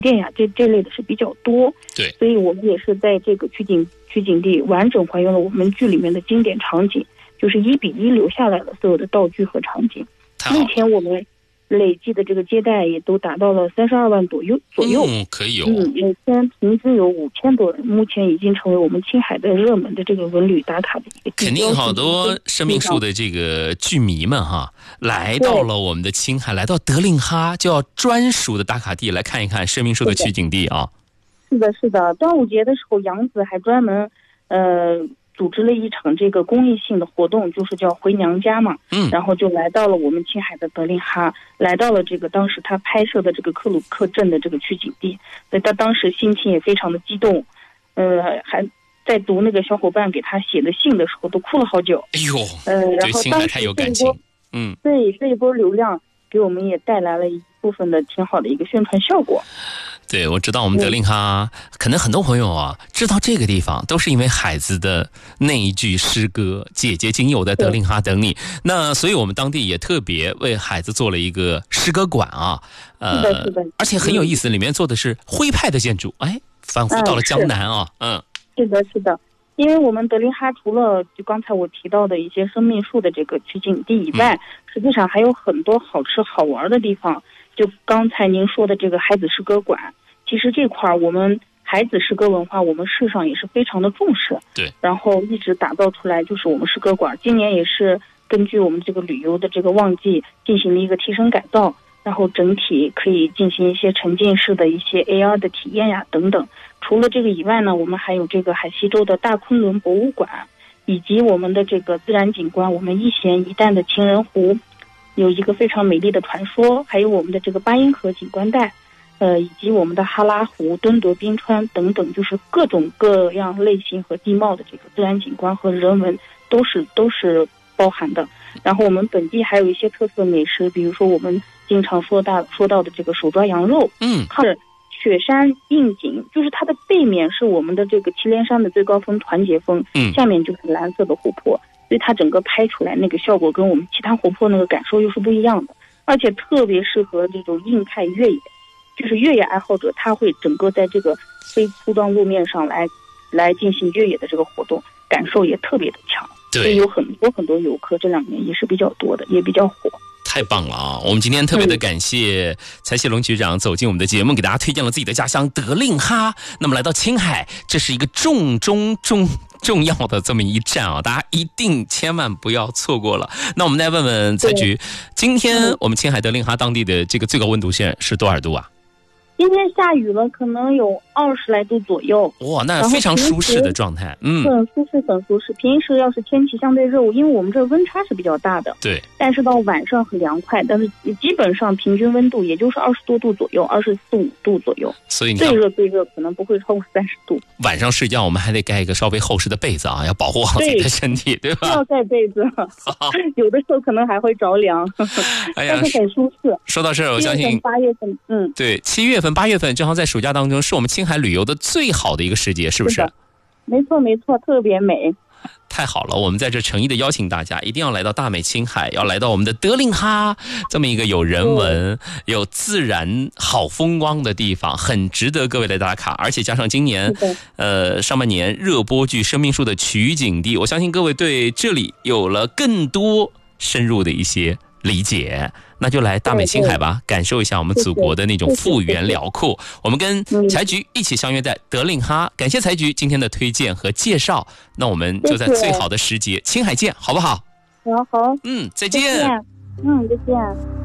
店呀，这类的是比较多。 对， 所以我们也是在这个取景地完整还原了我们剧里面的经典场景，就是1比1留下来了所有的道具和场景。目前我们累计的这个接待也都达到了32万左右。 可以有。 每天平均有5000多人，目前已经成为我们青海的热门的这个文旅打卡的一个地标。 肯定好多生命树的这个剧迷们哈，来到了我们的青海，来到德令哈，就要专属的打卡地来看一看生命树的取景地啊。 是的，端午节的时候，杨子还专门组织了一场这个公益性的活动，就是叫回娘家嘛。然后就来到了我们青海的德令哈，来到了这个当时他拍摄的这个克鲁克镇的这个取景地，所以他当时心情也非常的激动，还在读那个小伙伴给他写的信的时候都哭了好久。 哎呦， 然后当时太有感情。 对，这一波流量给我们也带来了一部分的挺好的一个宣传效果。 对，我知道我们德令哈，可能很多朋友啊知道这个地方，都是因为海子的那一句诗歌“姐姐今有在德令哈等你”。那所以我们当地也特别为海子做了一个诗歌馆啊， 是的， 而且很有意思，里面做的是徽派的建筑，仿佛到了江南啊。 是的。因为我们德令哈除了就刚才我提到的一些生命树的这个取景地以外，实际上还有很多好吃好玩的地方。就刚才您说的这个海子诗歌馆，其实这块我们海子诗歌文化，我们市上也是非常的重视。 对， 然后一直打造出来就是我们诗歌馆。今年也是根据我们这个旅游的这个旺季进行了一个提升改造，然后整体可以进行一些沉浸式的一些 AR 的体验呀等等。除了这个以外呢，我们还有这个海西州的大昆仑博物馆，以及我们的这个自然景观，我们一咸一淡的情人湖有一个非常美丽的传说，还有我们的这个巴音河景观带，以及我们的哈拉湖、敦德冰川等等，就是各种各样类型和地貌的这个自然景观和人文都是包含的。然后我们本地还有一些特色美食，比如说我们经常说到的这个手抓羊肉，是雪山映景，就是它的背面是我们的这个祁连山的最高峰团结峰，下面就是蓝色的湖泊，所以它整个拍出来那个效果跟我们其他湖泊那个感受又是不一样的，而且特别适合这种硬派越野，就是越野爱好者，他会整个在这个非铺装路面上来进行越野的这个活动，感受也特别的强。 对， 所以有很多游客，这2年也是比较多的，也比较火。 太棒了啊！我们今天特别的感谢蔡锡龙局长走进我们的节目，给大家推荐了自己的家乡德令哈。那么来到青海，这是一个重要的这么一站啊，大家一定千万不要错过了。那我们再问问蔡局，今天我们青海德令哈当地的这个最高温度线是多少度啊？ 今天下雨了，可能有20来度左右。 哇，那非常舒适的状态。 很舒适。平时要是天气相对热，因为我们这温差是比较大的。 对。但是到晚上很凉快，但是基本上平均温度也就是20多度左右，24、25度左右。 所以你最热可能不会超过30度。 晚上睡觉我们还得盖一个稍微厚实的被子啊，要保护好自己的身体，对吧？ 要盖被子，有的时候可能还会着凉。但是很舒适。 说到这儿，我相信 8月份， 对，7月份、8月份正好在暑假当中，是我们青海旅游的最好的一个时节，是不是？ 没错，特别美。 太好了，我们在这诚意的邀请大家，一定要来到大美青海，要来到我们的德令哈这么一个有人文、有自然好风光的地方，很值得各位来打卡。而且加上今年上半年热播剧《生命树》的取景地，我相信各位对这里有了更多深入的一些理解。那就来大美青海吧，感受一下我们祖国的那种幅员辽阔。我们跟财局一起相约在德令哈，感谢财局今天的推荐和介绍。那我们就在最好的时节青海见，好不好？ 好， 再见。 再见。